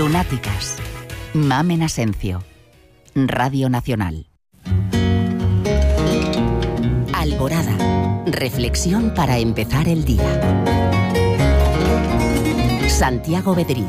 Lunáticas. Mamen Asencio. Radio Nacional. Alborada. Reflexión para empezar el día. Santiago Bedrí.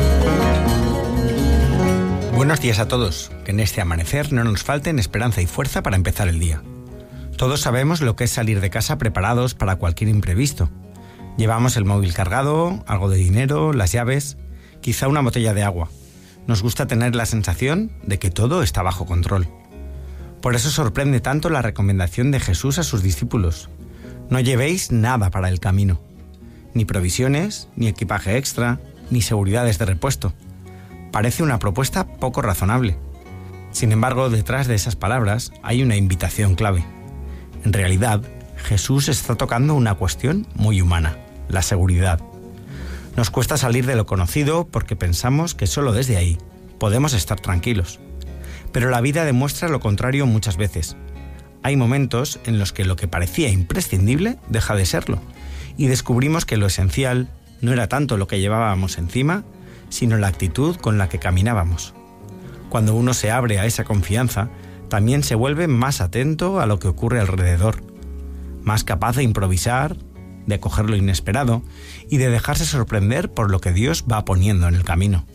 Buenos días a todos. Que en este amanecer no nos falten esperanza y fuerza para empezar el día. Todos sabemos lo que es salir de casa preparados para cualquier imprevisto. Llevamos el móvil cargado, algo de dinero, las llaves, quizá una botella de agua. Nos gusta tener la sensación de que todo está bajo control. Por eso sorprende tanto la recomendación de Jesús a sus discípulos. No llevéis nada para el camino. Ni provisiones, ni equipaje extra, ni seguridades de repuesto. Parece una propuesta poco razonable. Sin embargo, detrás de esas palabras hay una invitación clave. En realidad, Jesús está tocando una cuestión muy humana, la seguridad. Nos cuesta salir de lo conocido porque pensamos que solo desde ahí podemos estar tranquilos. Pero la vida demuestra lo contrario muchas veces. Hay momentos en los que lo que parecía imprescindible deja de serlo, y descubrimos que lo esencial no era tanto lo que llevábamos encima, sino la actitud con la que caminábamos. Cuando uno se abre a esa confianza, también se vuelve más atento a lo que ocurre alrededor, más capaz de improvisar, de acoger lo inesperado y de dejarse sorprender por lo que Dios va poniendo en el camino.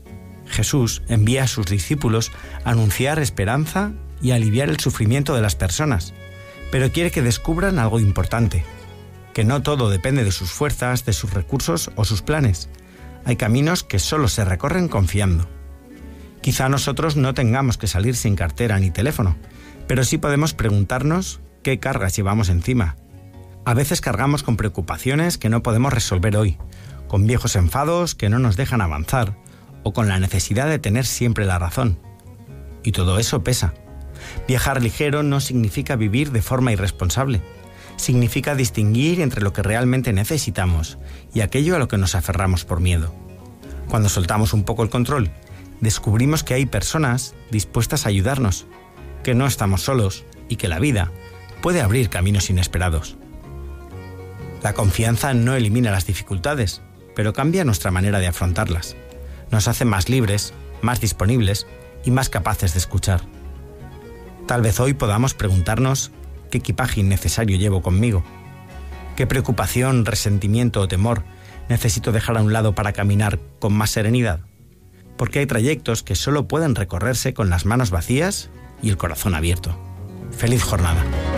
Jesús envía a sus discípulos a anunciar esperanza y a aliviar el sufrimiento de las personas, pero quiere que descubran algo importante, que no todo depende de sus fuerzas, de sus recursos o sus planes. Hay caminos que solo se recorren confiando. Quizá nosotros no tengamos que salir sin cartera ni teléfono, pero sí podemos preguntarnos qué cargas llevamos encima. A veces cargamos con preocupaciones que no podemos resolver hoy, con viejos enfados que no nos dejan avanzar, o con la necesidad de tener siempre la razón. Y todo eso pesa. Viajar ligero no significa vivir de forma irresponsable. Significa distinguir entre lo que realmente necesitamos y aquello a lo que nos aferramos por miedo. Cuando soltamos un poco el control, descubrimos que hay personas dispuestas a ayudarnos, que no estamos solos y que la vida puede abrir caminos inesperados. La confianza no elimina las dificultades, pero cambia nuestra manera de afrontarlas. Nos hace más libres, más disponibles y más capaces de escuchar. Tal vez hoy podamos preguntarnos qué equipaje innecesario llevo conmigo, qué preocupación, resentimiento o temor necesito dejar a un lado para caminar con más serenidad, porque hay trayectos que solo pueden recorrerse con las manos vacías y el corazón abierto. ¡Feliz jornada!